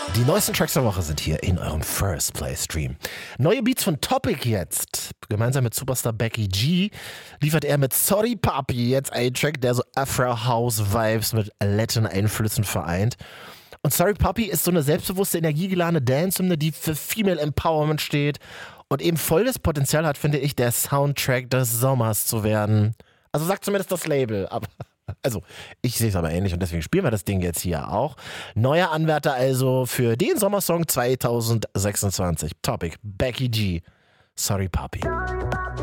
Die neuesten Tracks der Woche sind hier in eurem First Play Stream. Neue Beats von Topic jetzt. Gemeinsam mit Superstar Becky G liefert er mit Sorry Papi jetzt einen Track, der so Afro-House-Vibes mit Latin-Einflüssen vereint. Und Sorry Papi ist so eine selbstbewusste, energiegeladene Dance-Hymne, die für Female Empowerment steht und eben volles Potenzial hat, finde ich, der Soundtrack des Sommers zu werden. Also sagt zumindest das Label. Also, ich sehe es aber ähnlich und deswegen spielen wir das Ding jetzt hier auch. Neuer Anwärter also für den Sommersong 2026. Topic, Becky G. Sorry Papi.